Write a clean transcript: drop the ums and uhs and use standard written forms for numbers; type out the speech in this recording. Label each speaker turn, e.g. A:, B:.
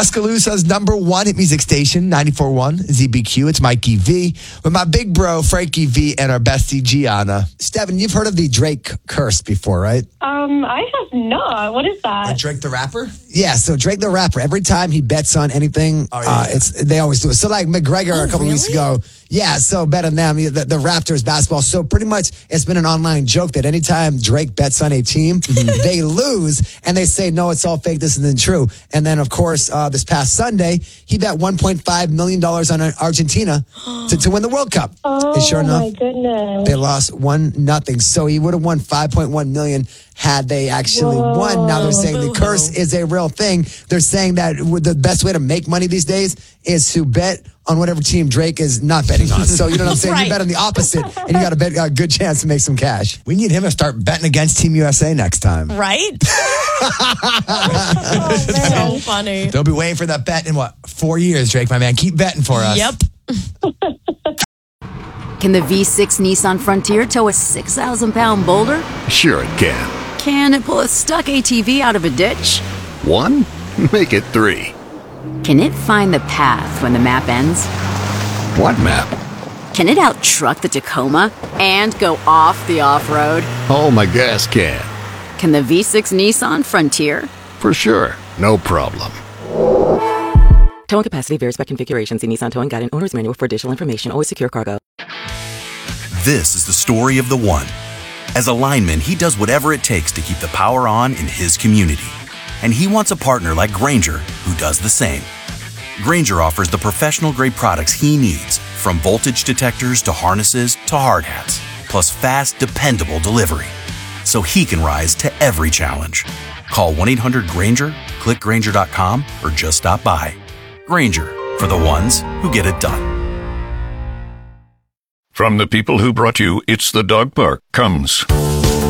A: Tuscaloosa's #1 hit music station, 94.1 ZBQ. It's Mikey V with my big bro, Frankie V, and our bestie, Gianna.
B: Steven, you've heard of the Drake curse before, right?
C: I have not. What is that?
A: Drake the rapper?
B: Yeah, so Drake the rapper, every time he bets on anything, they always do it. So like McGregor a couple weeks ago, yeah, so bet on them, the Raptors basketball. So pretty much it's been an online joke that anytime Drake bets on a team, they lose, and they say, no, it's all fake, this isn't true. And then, of course, this past Sunday, he bet $1.5 million on Argentina to win the World Cup.
C: Oh,
B: and sure enough,
C: my goodness.
B: they lost 1-0. So he would have won $5.1 million had they actually won. Now they're saying the curse is a real thing. They're saying that the best way to make money these days is to bet on whatever team Drake is not betting on. So you know what I'm saying?
D: Right.
B: You bet on the opposite, and you got a good chance to make some cash.
A: We need him to start betting against Team USA next time.
D: Right? So funny.
A: They'll be waiting for that bet in, 4 years, Drake, my man. Keep betting for us.
D: Yep.
E: Can the V6 Nissan Frontier tow a 6,000-pound boulder?
F: Sure it can.
E: Can it pull a stuck ATV out of a ditch?
F: 1? Make it 3.
E: Can it find the path when the map ends?
F: What map?
E: Can it out-truck the Tacoma and go off the off-road?
F: Oh, my gas can.
E: Can the V6 Nissan Frontier?
F: For sure. No problem.
G: Towing capacity varies by configuration. See Nissan Towing Guide and Owner's Manual for additional information. Always secure cargo.
H: This is the story of the one. As a lineman, he does whatever it takes to keep the power on in his community. And he wants a partner like Grainger who does the same. Grainger offers the professional-grade products he needs, from voltage detectors to harnesses to hard hats, plus fast, dependable delivery, so he can rise to every challenge. Call 1-800-GRAINGER, click Grainger.com, or just stop by. Grainger, for the ones who get it done.
I: From the people who brought you It's the Dog Park comes